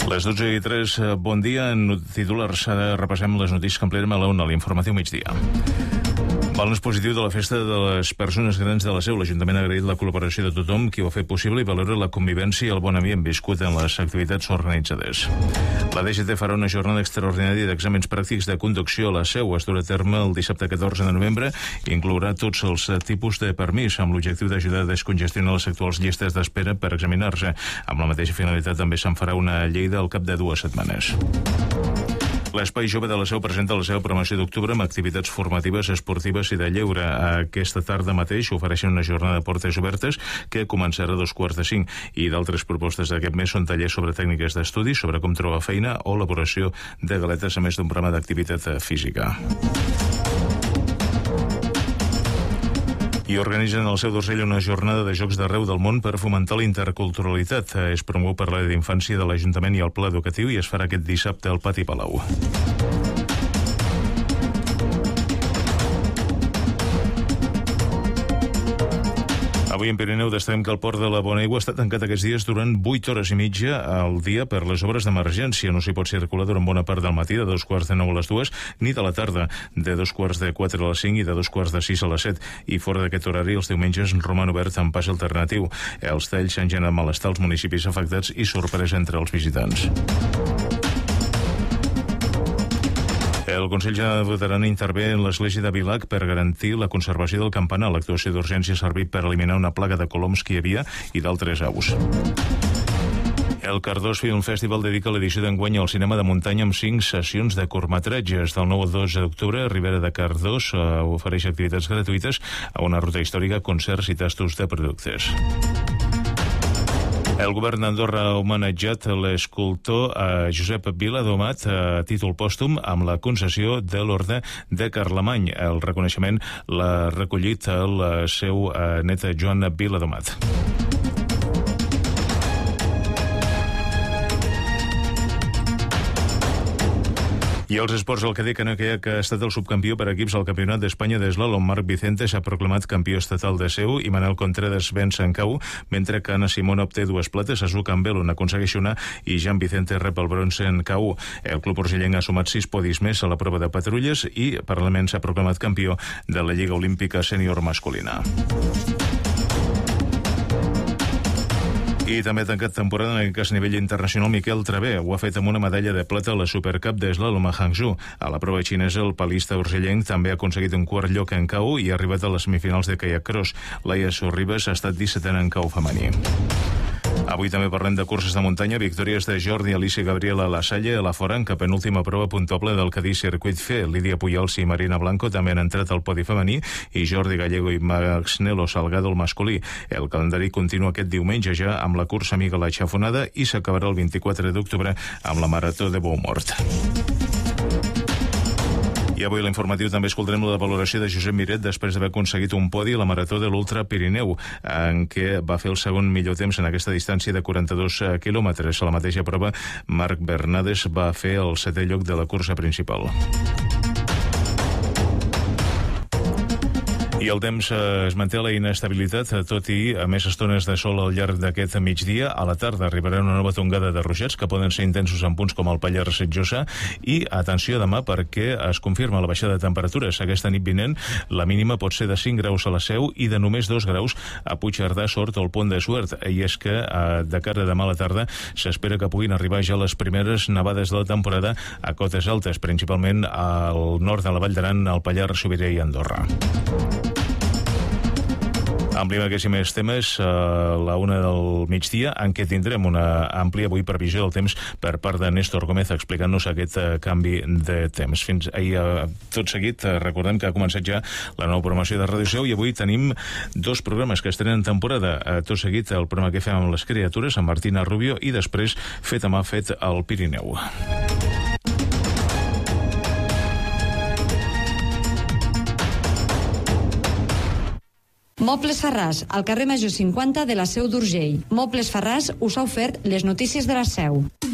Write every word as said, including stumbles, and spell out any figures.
Les dotze i tres, bon dia. En titulars, repassem les notícies que ampliem a la una, l'informatiu migdia. Balanç positiu de la festa de les persones grans de la Seu. L'Ajuntament ha agraït la col·laboració de tothom qui ho ha fet possible i valora la convivència i el bon ambient viscut en les activitats organitzades. La D G T farà una jornada extraordinària d'exàmens pràctics de conducció a la Seu. Es durà a terme el dissabte catorze de novembre i inclourà tots els tipus de permís amb l'objectiu d'ajudar a descongestionar les actuals llistes d'espera per examinar-se. Amb la mateixa finalitat també se'n farà una a Lleida al cap de dues setmanes. L'Espai Jove de la Seu presenta la seva programació d'octubre amb activitats formatives, esportives i de lleure. Aquesta tarda mateix ofereixen una jornada de portes obertes que començarà a dos quarts de cinc, i d'altres propostes d'aquest mes són tallers sobre tècniques d'estudi, sobre com trobar feina o elaboració de galetes, a més d'un programa d'activitat física. I organitzen al Seu d'Urgell una jornada de jocs d'arreu del món per fomentar la interculturalitat. Es promou per l'àrea d'infància de l'Ajuntament i el Pla Educatiu i es farà aquest dissabte al Pati Palau. Avui en Pirineu destaquem que el port de la Bonaigua està tancat aquests dies durant vuit hores i mitja al dia per les obres d'emergència. No s'hi pot circular durant bona part del matí, de dos quarts de nou a les dues, ni de la tarda, de dos quarts de quatre a les cinc i de dos quarts de sis a les set. I fora d'aquest horari, els diumenges roman obert en pas alternatiu. Els talls han generat malestar als municipis afectats i sorpresa entre els visitants. El Consell General de Veterana intervé en l'església de Vilac per garantir la conservació del campanar. L'actuació d'urgència ha servit per eliminar una plaga de coloms que hi havia i d'altres aus. El Cardós Film Festival dedica l'edició d'enguany al cinema de muntanya amb cinc sessions de curtmetratges. Del nou al dotze d'octubre, Ribera de Cardós uh, ofereix activitats gratuïtes a una ruta històrica, concerts i tastos de productes. El govern d'Andorra ha homenatjat l'escultor Josep Viladomat a títol pòstum amb la concessió de l'Orde de Carlemany. El reconeixement l'ha recollit el seu net Joan Viladomat. I els esports, el cadí canaquea, que ha estat el subcampió per equips al Campionat d'Espanya d'Eslalom. Marc Vicente s'ha proclamat campió estatal de Seu i Manel Contreras venç en cau, mentre que Anna Simona obté dues plates, Azuka Ambelo n'aconsegueix una i Jean Vicente rep el bronze en cau. El club urgellenc ha sumat sis podis més a la prova de patrulles i Parlament s'ha proclamat campió de la Lliga Olímpica Sènior Masculina. I també ha tancat temporada, en aquest cas a nivell internacional, Miquel Travé. Ho ha fet amb una medalla de plata a la Supercup d'Eslalom a Hangzhou. A la prova xinesa, el palista urgellenc també ha aconseguit un quart lloc en cau i ha arribat a les semifinals de kayak cross. Laia Sorribas ha estat dissetena en cau femení. Avui també parlem de curses de muntanya, victòries de Jordi Alicia i Gabriela La Salle a la Foranca, penúltima prova puntuable del Cadí Circuit F. Lídia Pujols i Marina Blanco també han entrat al podi femení i Jordi Gallego i Max Nelo Salgado el masculí. El calendari continua aquest diumenge ja amb la cursa amiga La Xafonada i s'acabarà el vint-i-quatre d'octubre amb la Marató de Boumort. I avui a l'informatiu també escoltarem la valoració de Josep Miret després d'haver aconseguit un podi a la Marató de l'Ultra Pirineu, en què va fer el segon millor temps en aquesta distància de quaranta-dos quilòmetres. A la mateixa prova, Marc Bernades va fer el setè lloc de la cursa principal. I el temps eh, es manté la inestabilitat, tot i a més estones de sol al llarg d'aquest migdia. A la tarda arribarà una nova tongada de ruixats que poden ser intensos en punts com el Pallars Josa. I atenció demà perquè es confirma la baixada de temperatures. Aquesta nit vinent la mínima pot ser de cinc graus a la Seu i de només dos graus a Puigcerdà, Sort o el Pont de Suert. I és que eh, de cara a demà a la tarda s'espera que puguin arribar ja les primeres nevades de la temporada a cotes altes, principalment al nord de la Vall d'Aran, al Pallars Sobirà i Andorra. Amplim aquests i més temes a la una del migdia, en què tindrem una àmplia avui previsió del temps per part de Néstor Gómez explicant-nos aquest uh, canvi de temps. Fins ahir, uh, tot seguit, uh, recordem que ha començat ja la nova programació de Ràdio Seu i avui tenim dos programes que estrenen temporada. Uh, tot seguit, el programa que fem amb les criatures, amb Martina Rubio, i després Fet a mà, fet al Pirineu. Mobles Farràs, al carrer Major cinquanta de la Seu d'Urgell. Mobles Farràs us ha ofert les notícies de la Seu.